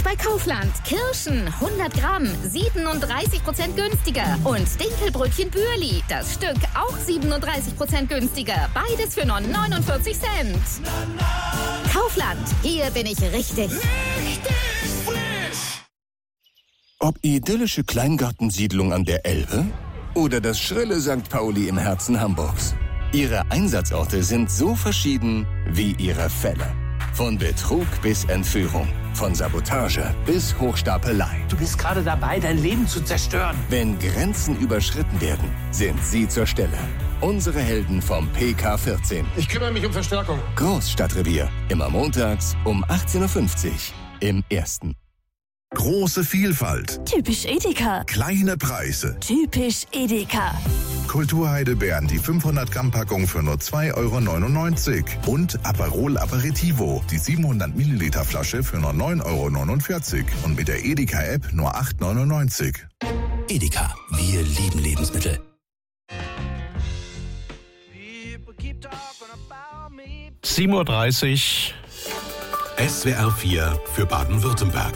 bei Kaufland. Kirschen 100 Gramm 37% günstiger. Und Dinkelbrötchen Bürli, das Stück auch 37% günstiger. Beides für nur 49 Cent. Kaufland, hier bin ich richtig. Ob idyllische Kleingartensiedlung an der Elbe oder das schrille St. Pauli im Herzen Hamburgs. Ihre Einsatzorte sind so verschieden wie ihre Fälle. Von Betrug bis Entführung, von Sabotage bis Hochstapelei. Du bist gerade dabei, dein Leben zu zerstören. Wenn Grenzen überschritten werden, sind Sie zur Stelle. Unsere Helden vom PK14. Ich kümmere mich um Verstärkung. Großstadtrevier. Immer montags um 18.50 Uhr im Ersten. Große Vielfalt. Typisch Edeka. Kleine Preise. Typisch Edeka. Kulturheidelbeeren, die 500 Gramm Packung für nur 2,99 € und Aperol Aperitivo, die 700 Milliliter Flasche für nur 9,49 € und mit der Edeka-App nur 8,99 €. Edeka, wir lieben Lebensmittel. 7:30 Uhr. SWR 4 für Baden-Württemberg.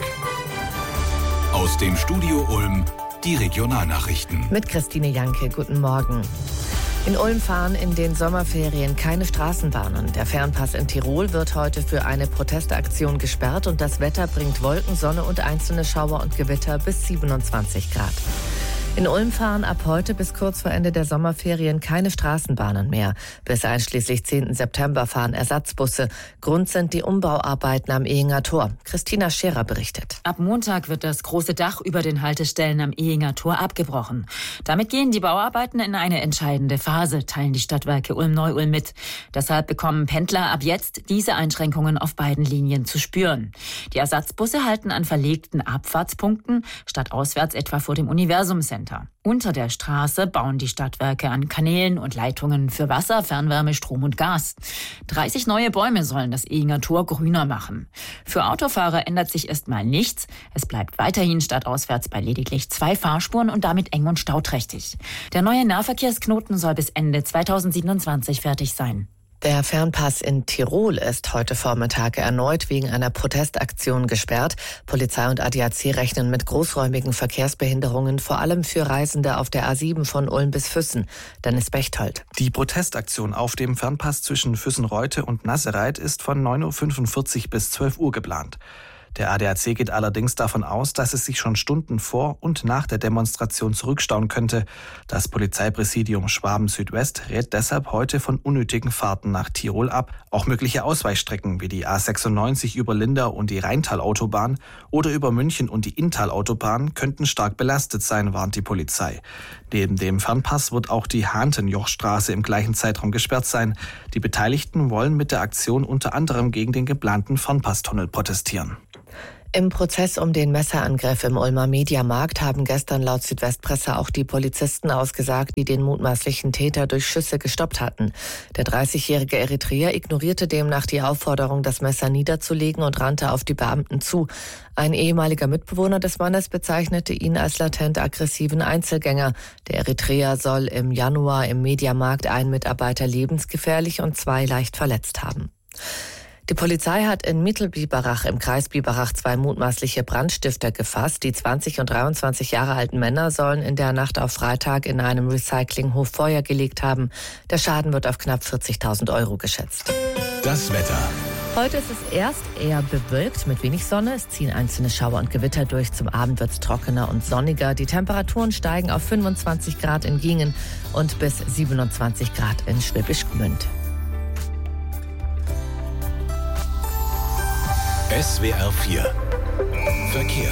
Aus dem Studio Ulm, die Regionalnachrichten. Mit Christine Janke, guten Morgen. In Ulm fahren in den Sommerferien keine Straßenbahnen. Der Fernpass in Tirol wird heute für eine Protestaktion gesperrt und das Wetter bringt Wolken, Sonne und einzelne Schauer und Gewitter bis 27 Grad. In Ulm fahren ab heute bis kurz vor Ende der Sommerferien keine Straßenbahnen mehr. Bis einschließlich 10. September fahren Ersatzbusse. Grund sind die Umbauarbeiten am Ehinger Tor. Christina Scherer berichtet. Ab Montag wird das große Dach über den Haltestellen am Ehinger Tor abgebrochen. Damit gehen die Bauarbeiten in eine entscheidende Phase, teilen die Stadtwerke Ulm-Neu-Ulm mit. Deshalb bekommen Pendler ab jetzt diese Einschränkungen auf beiden Linien zu spüren. Die Ersatzbusse halten an verlegten Abfahrtspunkten, stadtauswärts etwa vor dem Universum-Center. Unter der Straße bauen die Stadtwerke an Kanälen und Leitungen für Wasser, Fernwärme, Strom und Gas. 30 neue Bäume sollen das Ehinger Tor grüner machen. Für Autofahrer ändert sich erstmal nichts. Es bleibt weiterhin stadtauswärts bei lediglich 2 Fahrspuren und damit eng und stauträchtig. Der neue Nahverkehrsknoten soll bis Ende 2027 fertig sein. Der Fernpass in Tirol ist heute Vormittag erneut wegen einer Protestaktion gesperrt. Polizei und ADAC rechnen mit großräumigen Verkehrsbehinderungen, vor allem für Reisende auf der A7 von Ulm bis Füssen. Dennis Bechtold. Die Protestaktion auf dem Fernpass zwischen Füssen-Reute und Nassereit ist von 9:45 Uhr bis 12 Uhr geplant. Der ADAC geht allerdings davon aus, dass es sich schon Stunden vor und nach der Demonstration zurückstauen könnte. Das Polizeipräsidium Schwaben-Südwest rät deshalb heute von unnötigen Fahrten nach Tirol ab. Auch mögliche Ausweichstrecken wie die A96 über Lindau und die Rheintalautobahn oder über München und die Inntalautobahn könnten stark belastet sein, warnt die Polizei. Neben dem Fernpass wird auch die Hahntenjochstraße im gleichen Zeitraum gesperrt sein. Die Beteiligten wollen mit der Aktion unter anderem gegen den geplanten Fernpasstunnel protestieren. Im Prozess um den Messerangriff im Ulmer Mediamarkt haben gestern laut Südwestpresse auch die Polizisten ausgesagt, die den mutmaßlichen Täter durch Schüsse gestoppt hatten. Der 30-jährige Eritreer ignorierte demnach die Aufforderung, das Messer niederzulegen und rannte auf die Beamten zu. Ein ehemaliger Mitbewohner des Mannes bezeichnete ihn als latent aggressiven Einzelgänger. Der Eritreer soll im Januar im Mediamarkt einen Mitarbeiter lebensgefährlich und 2 leicht verletzt haben. Die Polizei hat in Mittelbiberach im Kreis Biberach 2 mutmaßliche Brandstifter gefasst. Die 20 und 23 Jahre alten Männer sollen in der Nacht auf Freitag in einem Recyclinghof Feuer gelegt haben. Der Schaden wird auf knapp 40.000 € geschätzt. Das Wetter. Heute ist es erst eher bewölkt mit wenig Sonne. Es ziehen einzelne Schauer und Gewitter durch. Zum Abend wird es trockener und sonniger. Die Temperaturen steigen auf 25 Grad in Gingen und bis 27 Grad in Schwäbisch Gmünd. SWR 4 Verkehr.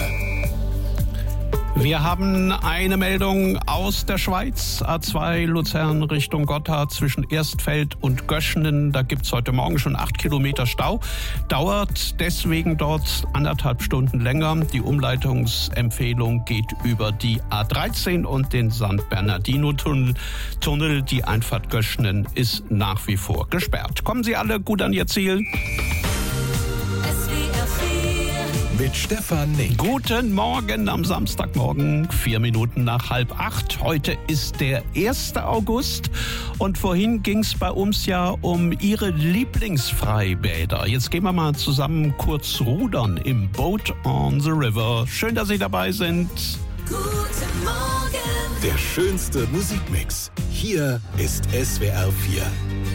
Wir haben eine Meldung aus der Schweiz. A2 Luzern Richtung Gotthard zwischen Erstfeld und Göschenen. Da gibt es heute Morgen schon 8 Kilometer Stau. Dauert deswegen dort 1,5 Stunden länger. Die Umleitungsempfehlung geht über die A13 und den St. Bernardino-Tunnel. Die Einfahrt Göschenen ist nach wie vor gesperrt. Kommen Sie alle gut an Ihr Ziel? SWR 4 mit Stefan Nick. Guten Morgen am Samstagmorgen, 4 Minuten nach 7:30. Heute ist der 1. August und vorhin ging es bei uns ja um Ihre Lieblingsfreibäder. Jetzt gehen wir mal zusammen kurz rudern im Boat on the River. Schön, dass Sie dabei sind. Guten Morgen. Der schönste Musikmix. Hier ist SWR 4.